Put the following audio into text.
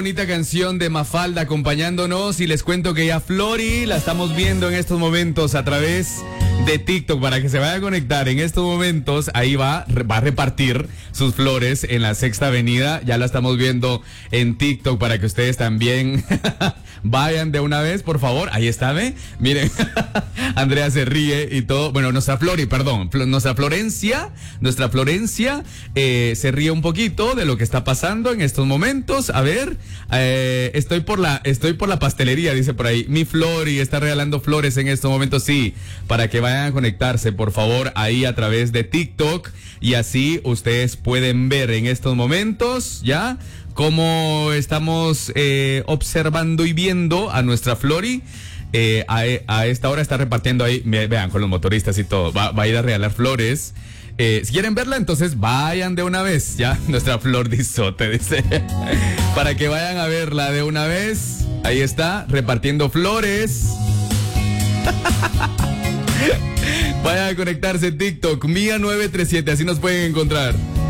Bonita canción de Mafalda acompañándonos y les cuento que ya Flori la estamos viendo en estos momentos a través de TikTok para que se vaya a conectar en estos momentos. Ahí va a repartir sus flores en la Sexta Avenida. Ya la estamos viendo en TikTok para que ustedes también vayan de una vez, por favor. Ahí está, ¿ve? Miren, Andrea se ríe y todo. Bueno, nuestra Florencia se ríe un poquito de lo que está pasando en estos momentos. A ver, estoy por la pastelería, dice por ahí. Mi Flori está regalando flores en estos momentos, sí, para que vayan a conectarse, por favor, ahí a través de TikTok y así ustedes pueden ver en estos momentos, ¿ya? Cómo estamos observando y viendo a nuestra Flori. A esta hora está repartiendo ahí, vean, con los motoristas y todo, va a ir a regalar flores. Si quieren verla, entonces vayan de una vez, ya, nuestra Flor Dizote, dice, para que vayan a verla de una vez. Ahí está, repartiendo flores. Vayan a conectarse en TikTok, Mía937, así nos pueden encontrar.